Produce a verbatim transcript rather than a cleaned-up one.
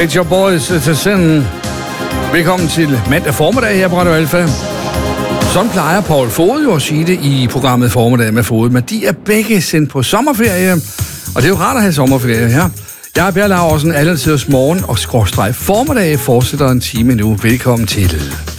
Pet Shop Boys til senden. Velkommen til mandag formiddag her på Radio Alfa. Sådan plejer Paul Fod jo at sige det i programmet Formiddag med Fod, men de er begge sendt på sommerferie, og det er jo rart at have sommerferie her. Jeg er Bjerg Laursen, alle tiders morgen og skråstreg formiddag fortsætter en time nu. Velkommen til.